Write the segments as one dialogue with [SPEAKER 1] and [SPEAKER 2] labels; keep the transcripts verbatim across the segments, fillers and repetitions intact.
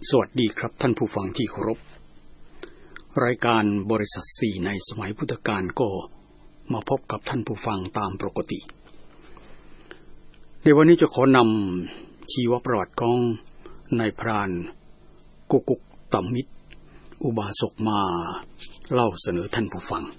[SPEAKER 1] สวัสดีครับท่านผู้ฟังที่เคารพรายการบริษัทสี่ในสมัยพุทธกาลก็มาพบกับท่านผู้ฟังตามปกติในวันนี้จะขอนำชีวประวัติของนายพรานกุกุกตมิตรอุบาสกมาเล่าเสนอท่านผู้ฟัง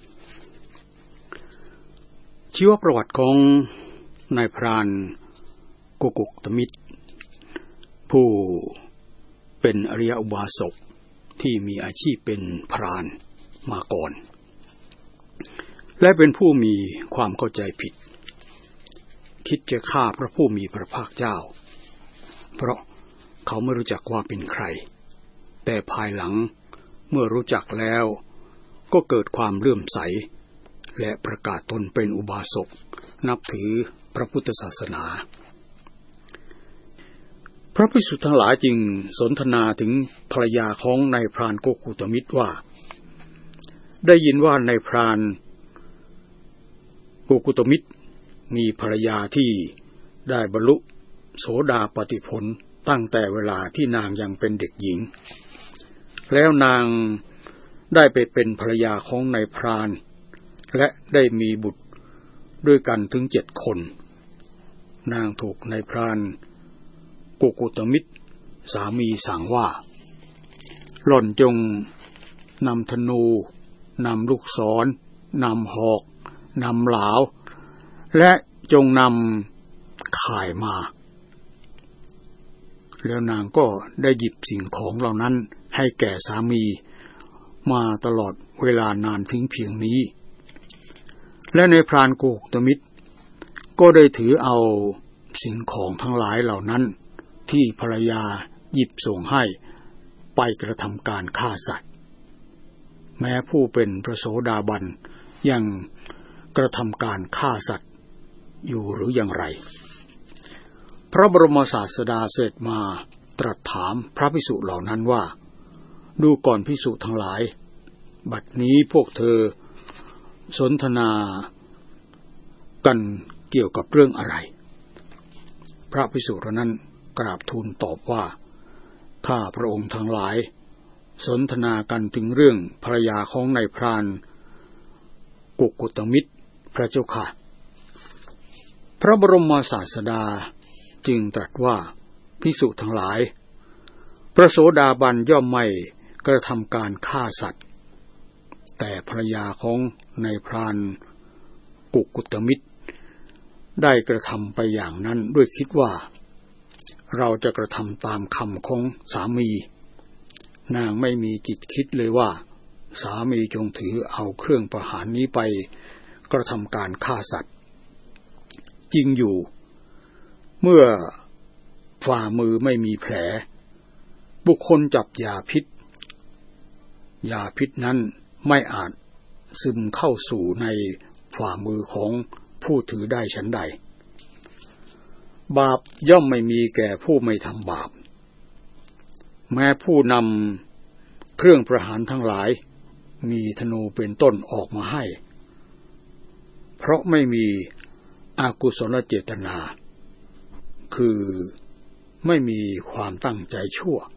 [SPEAKER 1] ชีวประวัติของนายพรานกุกุกตมิตรผู้เป็นอริยอุบาสกที่มีอาชีพเป็นพรานมาก่อนและเป็นผู้มีความเข้าใจผิดคิดจะฆ่าพระผู้มีพระภาคเจ้าเพราะเขาไม่รู้จักว่าเป็นใครแต่ภายหลังเมื่อรู้จักแล้วก็เกิดความเลื่อมใสและประกาศตนเป็นอุบาสกนับถือพระพุทธศาสนาพระภิกษุทั้งหลายจึงสนทนาถึงภรรยาของนายพรานโกกุตมิตรว่าได้ยินว่านายพรานโกกุตมิตรมีภรรยาที่ได้บรรลุโสดาปัตติผลตั้งแต่เวลาที่นางยังเป็นเด็กหญิงแล้วนางได้ไปเป็นภรรยาของนายพรานและได้มีบุตรด้วยกันถึงเจ็ดคนนางถูกนายพรานโกกุตมิตรสามีสั่งว่าหล่อนจงนำธนูนำลูกศรนำหอกนำหลาวและจงนำข่ายมาแล้วนางก็ได้หยิบสิ่งของเหล่านั้นให้แก่สามีมาตลอดเวลานานถึงเพียงนี้และในพรานโกกุตมิตรก็ได้ถือเอาสิ่งของทั้งหลายเหล่านั้นที่ภรรยาหยิบส่งให้ไปกระทำการฆ่าสัตว์แม้ผู้เป็นพระโสดาบันยังกระทำการฆ่าสัตว์อยู่หรืออย่างไรพระบรมศาสดาเสด็จมาตรัสถามพระภิกษุเหล่านั้นว่าดูก่อนภิกษุทั้งหลายบัดนี้พวกเธอสนทนากันเกี่ยวกับเรื่องอะไรพระภิกษุเหล่านั้นกราบทูลตอบว่าข้าพระองค์ทั้งหลายสนทนากันถึงเรื่องภรรยาของนายพรานกุกุตมิตรพระเจ้าค่ะพระบรมศาสดาจึงตรัสว่าภิกษุทั้งหลายพระโสดาบันย่อมไม่กระทำการฆ่าสัตว์แต่ภรรยาของนายพรานกุกุตมิตรได้กระทำไปอย่างนั้นด้วยคิดว่าเราจะกระทำตามคำของสามีนางไม่มีจิตคิดเลยว่าสามีจงถือเอาเครื่องประหารนี้ไปกระทำการฆ่าสัตว์จริงอยู่เมื่อฝ่ามือไม่มีแผลบุคคลจับยาพิษยาพิษนั้นไม่อาจซึมเข้าสู่ในฝ่ามือของผู้ถือได้ฉันใดบาปย่อมไม่มีแก่ผู้ไม่ทำบาปแม้ผู้นำเครื่องประหารทั้งหลายมีธนูเป็นต้นออกมาให้เพราะไม่มีอกุศลเจตนาคือไม่มีความตั้งใจชั่ว